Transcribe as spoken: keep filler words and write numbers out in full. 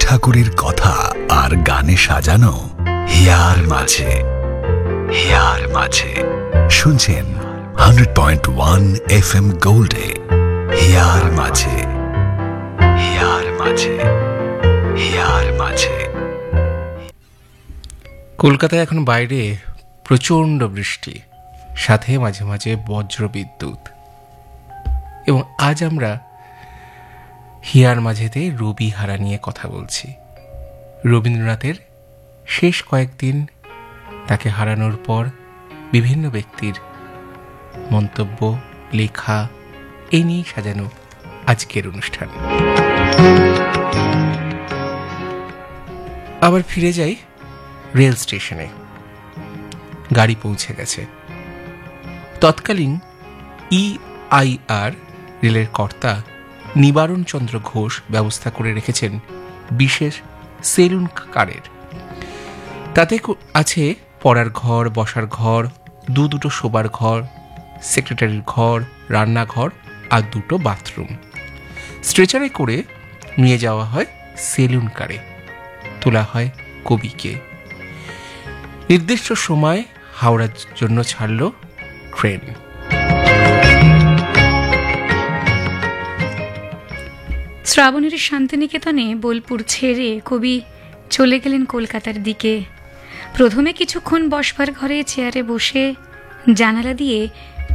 ঠাকুরের কথা আর গানে সাজানো হিয়ার মাঝে। হিয়ার মাঝে শুনছেন hundred point one F M গোল্ডে। Here মাঝে, হিয়ার মাঝে, হিয়ার মাঝে। কলকাতায় এখন বাইরে প্রচণ্ড বৃষ্টি, সাথে মাঝে মাঝে বজ্র বিদ্যুৎ। এবং আজ আমরা হিয়ার মাঝেতে রবি হারা নিয়ে কথা বলছি। রবীন্দ্রনাথের শেষ কয়েকদিন, তাকে হারানোর পর বিভিন্ন ব্যক্তির মন্তব্য, লেখা, এই নিয়ে সাজানো আজকের অনুষ্ঠান। আবার ফিরে যাই রেল স্টেশনে। গাড়ি পৌঁছে গেছে। তৎকালীন ই আই আর রেলের কর্তা নিবারণ চন্দ্র ঘোষ ব্যবস্থা করে রেখেছেন বিশেষ সেলুন কারের। তাতে আছে পড়ার ঘর, বসার ঘর, দু দুটো শোবার ঘর, সেক্রেটারির ঘর, রান্নাঘর আর দুটো বাথরুম। স্ট্রেচারে করে নিয়ে যাওয়া হয় সেলুন কারে। তোলা হয় কবিকে। নির্দিষ্ট সময় হাওড়ার জন্য ছাড়ল ট্রেন। শ্রাবণের শান্তিনিকেতনে বোলপুর ছেড়ে কবি চলে গেলেন কলকাতার দিকে। প্রথমে কিছুক্ষণ বসবার ঘরে চেয়ারে বসে জানালা দিয়ে